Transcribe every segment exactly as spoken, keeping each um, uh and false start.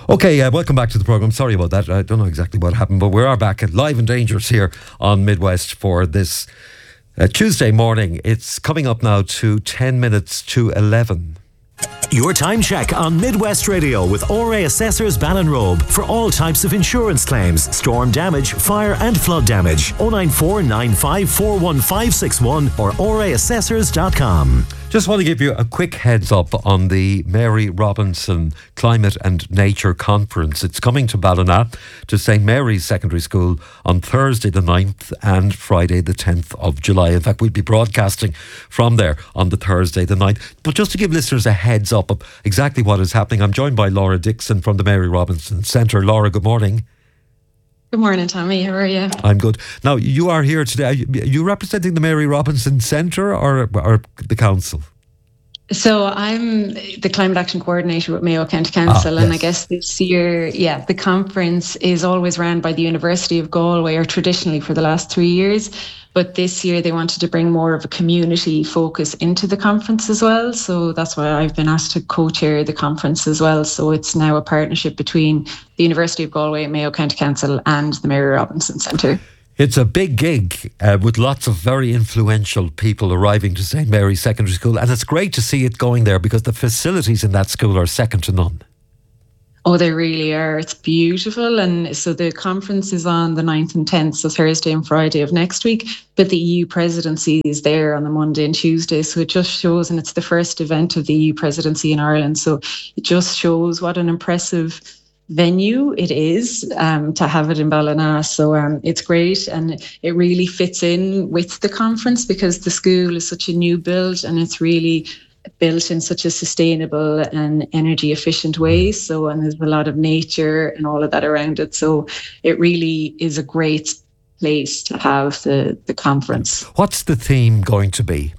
Okay, uh, welcome back to the programme. Sorry about that. I don't know exactly what happened, but we are back at Live and Dangerous here on Midwest for this uh, Tuesday morning. It's coming up now to ten minutes to eleven. Your time check on Midwest Radio with O R A Assessors Ballinrobe for all types of insurance claims, storm damage, fire and flood damage. oh nine four nine five four one five six one or o r a assessors dot com. Just want to give you a quick heads up on the Mary Robinson Climate and Nature Conference. It's coming to Ballina, to Saint Mary's Secondary School on Thursday the ninth and Friday the tenth of July. In fact, we'll be broadcasting from there on the Thursday the ninth. But just to give listeners a heads up of exactly what is happening, I'm joined by Laura Dixon from the Mary Robinson Centre. Laura, good morning. Good morning, Tommy. How are you? I'm good. Now, you are here today. Are you, are you representing the Mary Robinson Centre or, or the council? So I'm the Climate Action Coordinator with Mayo County Council, ah, and yes. I guess this year, yeah, the conference is always run by the University of Galway, or traditionally for the last three years. But this year they wanted to bring more of a community focus into the conference as well. So that's why I've been asked to co-chair the conference as well. So it's now a partnership between the University of Galway, Mayo County Council and the Mary Robinson Centre. It's a big gig uh, with lots of very influential people arriving to Saint Mary's Secondary School. And it's great to see it going there because the facilities in that school are second to none. Oh, they really are. It's beautiful. And so the conference is on the ninth and tenth, so Thursday and Friday of next week. But the E U presidency is there on the Monday and Tuesday. So it just shows, and it's the first event of the E U presidency in Ireland. So it just shows what an impressive venue it is um, to have it in Ballina. So um, it's great, and it really fits in with the conference because the school is such a new build and it's really built in such a sustainable and energy efficient way. So, and there's a lot of nature and all of that around it. So it really is a great place to have the, the conference. What's the theme going to be?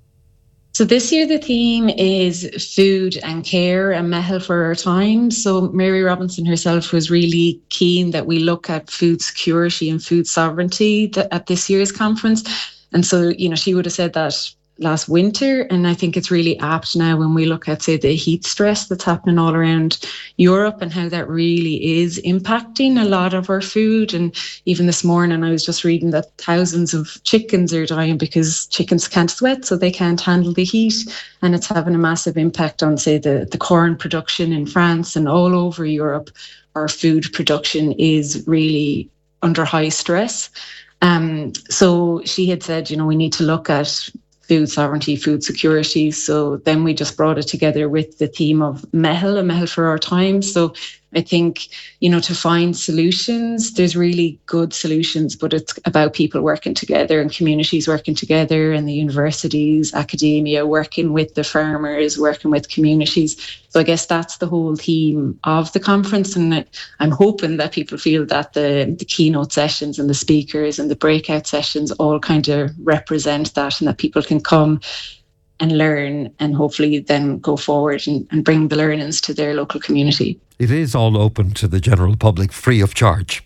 So this year the theme is food and care and Mehel for our time. So Mary Robinson herself was really keen that we look at food security and food sovereignty at this year's conference. And so, you know, she would have said that last winter, and I think it's really apt now when we look at, say, the heat stress that's happening all around Europe and how that really is impacting a lot of our food. And even this morning I was just reading that thousands of chickens are dying because chickens can't sweat, so they can't handle the heat, and it's having a massive impact on, say, the, the corn production in France and all over Europe. Our food production is really under high stress. Um, so she had said, you know, we need to look at food sovereignty, food security. So then we just brought it together with the theme of Mehel, a Mehel for our time. So I think, you know, to find solutions, there's really good solutions, but it's about people working together and communities working together and the universities, academia, working with the farmers, working with communities. So I guess that's the whole theme of the conference. And I'm hoping that people feel that the, the keynote sessions and the speakers and the breakout sessions all kind of represent that, and that people can come and learn and hopefully then go forward and, and bring the learnings to their local community. It is all open to the general public, free of charge.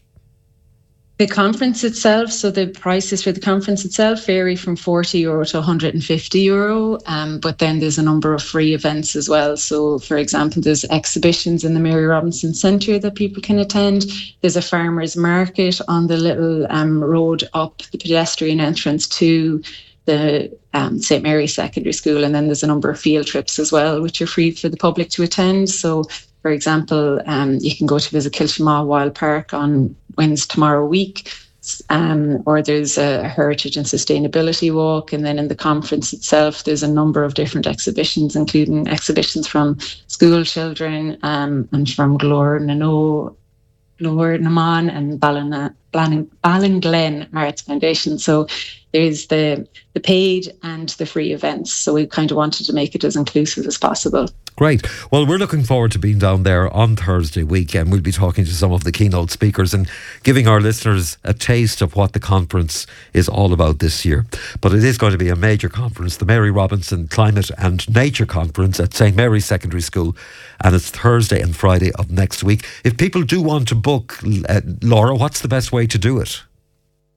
The conference itself, so the prices for the conference itself vary from forty euro to one hundred fifty euro, um, but then there's a number of free events as well. So, for example, there's exhibitions in the Mary Robinson Centre that people can attend. There's a farmers market on the little um, road up the pedestrian entrance to the um, Saint Mary's Secondary School, and then there's a number of field trips as well, which are free for the public to attend. So, for example, um, you can go to visit Kilshamaw Wild Park on Wednesday tomorrow week, um, or there's a heritage and sustainability walk. And then in the conference itself, there's a number of different exhibitions, including exhibitions from school children um, and from Glór na Nó, Glór na Mán and Ballina, Ballinglen Arts Foundation. So there's the the paid and the free events. So we kind of wanted to make it as inclusive as possible. Great. Well, we're looking forward to being down there on Thursday weekend. We'll be talking to some of the keynote speakers and giving our listeners a taste of what the conference is all about this year. But it is going to be a major conference, the Mary Robinson Climate and Nature Conference at Saint Mary's Secondary School, and it's Thursday and Friday of next week. If people do want to book, uh, Laura, what's the best way to do it?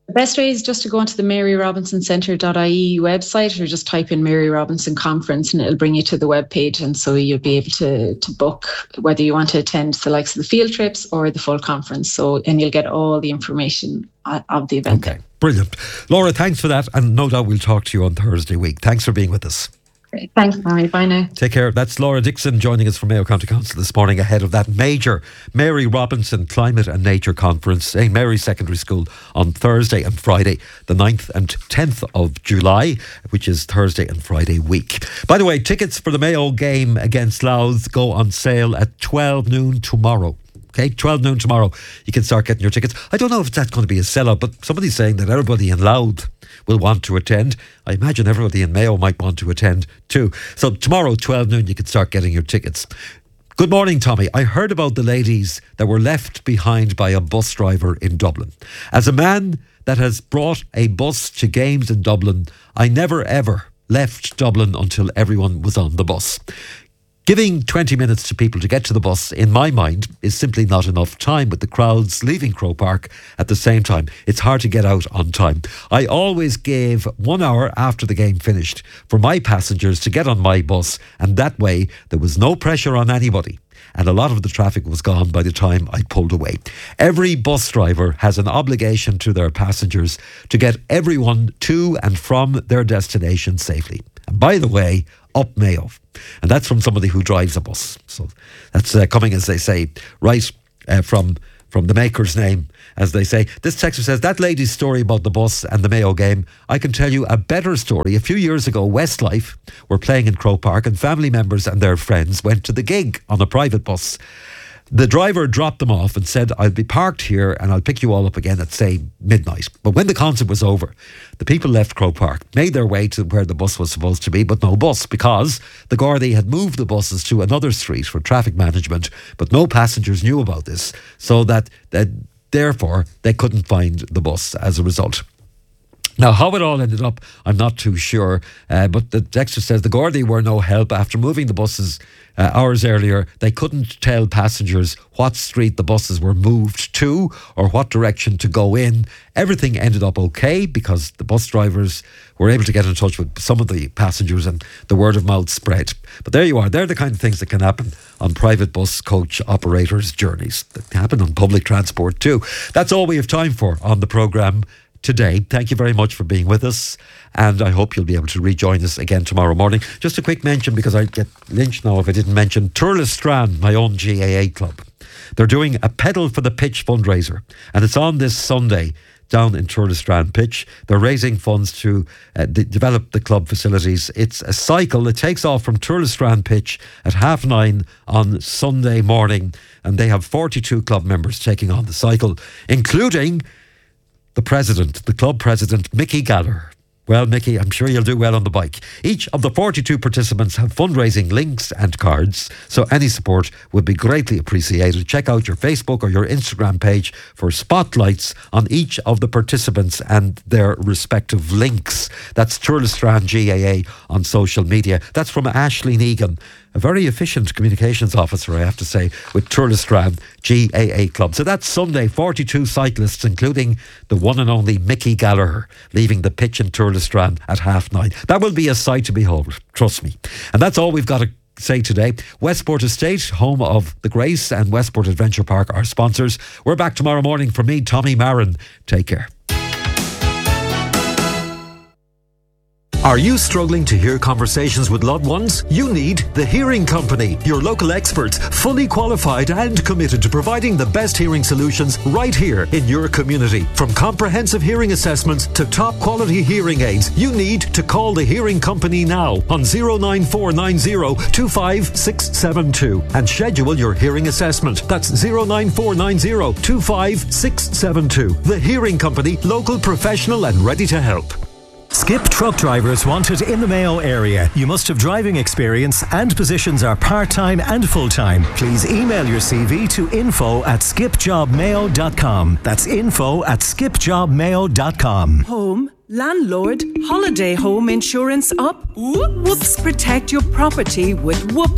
The best way is just to go onto the mary robinson centre dot I E website, or just type in Mary Robinson Conference and it'll bring you to the webpage. And so you'll be able to, to book whether you want to attend the likes of the field trips or the full conference. So, and you'll get all the information of the event. Okay, brilliant. Laura, thanks for that. And no doubt we'll talk to you on Thursday week. Thanks for being with us. Great. Thanks, Mary. Bye now. Take care. That's Laura Dixon joining us from Mayo County Council this morning ahead of that major Mary Robinson Climate and Nature Conference, Saint Mary's Secondary School, on Thursday and Friday, the ninth and tenth of July, which is Thursday and Friday week. By the way, tickets for the Mayo game against Louth go on sale at twelve noon tomorrow. Okay, twelve noon tomorrow. You can start getting your tickets. I don't know if that's going to be a sellout, but somebody's saying that everybody in Louth will want to attend. I imagine everybody in Mayo might want to attend too. So tomorrow, twelve noon, you can start getting your tickets. Good morning, Tommy. I heard about the ladies that were left behind by a bus driver in Dublin. As a man that has brought a bus to games in Dublin, I never ever left Dublin until everyone was on the bus. Giving twenty minutes to people to get to the bus, in my mind, is simply not enough time with the crowds leaving Croke Park at the same time. It's hard to get out on time. I always gave one hour after the game finished for my passengers to get on my bus, and that way there was no pressure on anybody. And a lot of the traffic was gone by the time I pulled away. Every bus driver has an obligation to their passengers to get everyone to and from their destination safely. And by the way, up Mayo. And that's from somebody who drives a bus. So that's uh, coming, as they say, right uh, from from the maker's name, as they say. This texter says, that lady's story about the bus and the Mayo game, I can tell you a better story. A few years ago, Westlife were playing in Croke Park and family members and their friends went to the gig on a private bus. The driver dropped them off and said, I'll be parked here and I'll pick you all up again at, say, midnight. But when the concert was over, the people left Croke Park, made their way to where the bus was supposed to be, but no bus, because the Gardaí had moved the buses to another street for traffic management, but no passengers knew about this, so that, that therefore they couldn't find the bus as a result. Now, how it all ended up, I'm not too sure. Uh, but the texter says the Gardaí were no help. After moving the buses uh, hours earlier, they couldn't tell passengers what street the buses were moved to or what direction to go in. Everything ended up okay because the bus drivers were able to get in touch with some of the passengers and the word of mouth spread. But there you are. They're the kind of things that can happen on private bus coach operators' journeys. That can happen on public transport too. That's all we have time for on the programme today. Thank you very much for being with us, and I hope you'll be able to rejoin us again tomorrow morning. Just a quick mention, because I'd get lynched now if I didn't mention Turlestrand, my own G A A club. They're doing a Pedal for the Pitch fundraiser, and it's on this Sunday down in Turlestrand Pitch. They're raising funds to uh, de- develop the club facilities. It's a cycle. It takes off from Turlestrand Pitch at half nine on Sunday morning, and they have forty-two club members taking on the cycle, including the president, the club president, Mickey Gallagher. Well, Mickey, I'm sure you'll do well on the bike. Each of the forty-two participants have fundraising links and cards, so any support would be greatly appreciated. Check out your Facebook or your Instagram page for spotlights on each of the participants and their respective links. That's Turlestrand G A A on social media. That's from Ashleen Egan, a very efficient communications officer, I have to say, with Turlestrand G A A Club. So that's Sunday, forty-two cyclists, including the one and only Mickey Gallagher, leaving the pitch in Turlestrand at half nine. That will be a sight to behold, trust me. And that's all we've got to say today. Westport Estate, home of the Grace and Westport Adventure Park, are sponsors. We're back tomorrow morning. From me, Tommy Marin. Take care. Are you struggling to hear conversations with loved ones? You need The Hearing Company, your local experts, fully qualified and committed to providing the best hearing solutions right here in your community. From comprehensive hearing assessments to top quality hearing aids, you need to call The Hearing Company now on zero nine four nine zero two five six seven two and schedule your hearing assessment. That's zero nine four nine zero two five six seven two. The Hearing Company, local, professional and ready to help. Skip truck drivers wanted in the Mayo area. You must have driving experience and positions are part-time and full-time. Please email your C V to info at skip job mayo dot com. That's info at skip job mayo dot com. Home, landlord, holiday home insurance up? Whoops, protect your property with Whoops